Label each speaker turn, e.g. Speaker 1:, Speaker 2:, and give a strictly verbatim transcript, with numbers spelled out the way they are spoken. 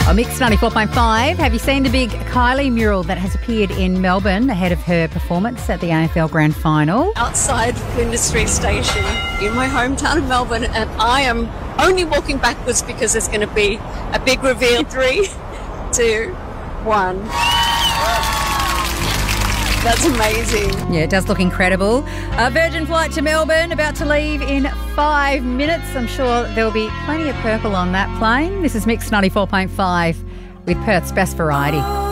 Speaker 1: On Mix ninety-four point five, have you seen the big Kylie mural that has appeared in Melbourne ahead of her performance at the A F L Grand Final?
Speaker 2: Outside Flinders Street Station in my hometown of Melbourne, and I am only walking backwards because there's going to be a big reveal. Three, two, one. That's amazing.
Speaker 1: Yeah, it does look incredible. A Virgin flight to Melbourne about to leave in five minutes. I'm sure there'll be plenty of purple on that plane. This is Mix ninety-four point five with Perth's best variety.